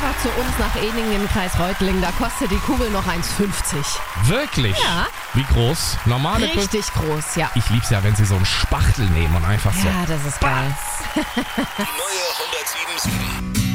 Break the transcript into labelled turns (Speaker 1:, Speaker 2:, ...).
Speaker 1: einfach zu uns nach Ehningen im Kreis Reutlingen. Da kostet die Kugel noch 1,50.
Speaker 2: Wirklich?
Speaker 1: Ja.
Speaker 2: Wie groß? Normale Kugel?
Speaker 1: Richtig groß, ja.
Speaker 2: Ich lieb's ja, wenn sie so einen Spachtel nehmen und einfach so.
Speaker 1: Ja, das ist geil.
Speaker 3: Die neue 107.7.